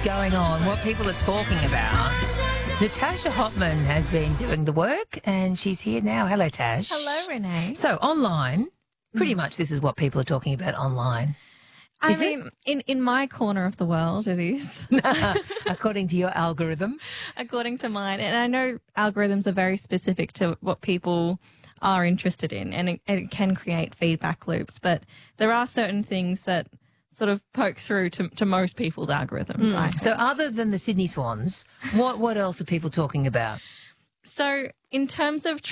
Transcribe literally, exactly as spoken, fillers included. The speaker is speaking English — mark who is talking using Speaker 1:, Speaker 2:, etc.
Speaker 1: going on, what people are talking about. Natasha Hotman has been doing the work and she's here now. Hello, Tash.
Speaker 2: Hello, Renee.
Speaker 1: So online, pretty much this is what people are talking about online.
Speaker 2: I
Speaker 1: Is
Speaker 2: mean, in, in my corner of the world, it is.
Speaker 1: According to your algorithm.
Speaker 2: According to mine. And I know algorithms are very specific to what people are interested in, and it, it can create feedback loops. But there are certain things that sort of poke through to, to most people's algorithms.
Speaker 1: Mm.
Speaker 2: I think.
Speaker 1: So other than the Sydney Swans, what, what else are people talking about?
Speaker 2: So in terms of